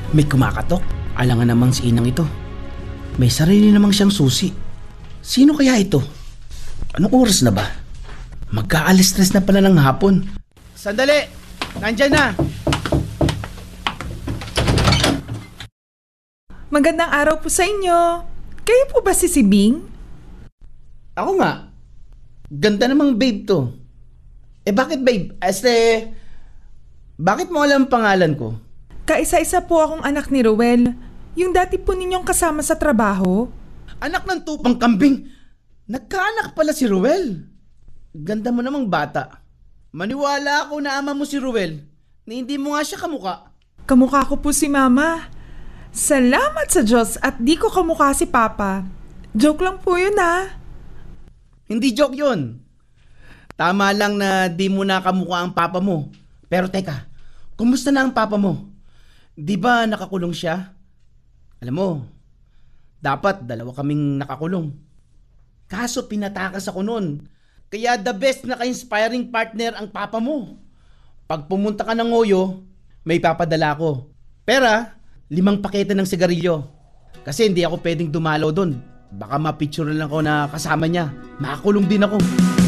May kumakatok. Alangan namang si inang ito. May sarili namang siyang susi. Sino kaya ito? Anong oras na ba? Magka-alas-tres na pala ng hapon. Sandali! Nandyan na! Magandang araw po sa inyo. Kayo po ba si Bing? Ako nga. Ganda namang babe to. Bakit babe? Bakit mo alam ang pangalan ko? Kaisa-isa po akong anak ni Ruel. Yung dati po ninyong kasama sa trabaho. Anak ng tupang kambing. Nagkaanak pala si Ruel. Ganda mo namang bata. Maniwala ako na ama mo si Ruel na hindi mo nga siya kamuka. Kamukha ko po si Mama. Salamat sa Diyos at di ko kamukha si Papa. Joke lang po yun Hindi joke yun. Tama lang na di mo na kamukha ang papa mo. Pero teka, kumusta na ang papa mo? Di ba nakakulong siya? Alam mo, dapat dalawa kaming nakakulong. Kaso pinatakas ako nun. Kaya the best na ka-inspiring partner ang papa mo. Pag pumunta ka ng Oyo, may papadala ko. Pera, 5 pakete ng sigarilyo. Kasi hindi ako pwedeng dumalaw doon. Baka ma-picture lang ako na kasama niya. Makakulong din ako.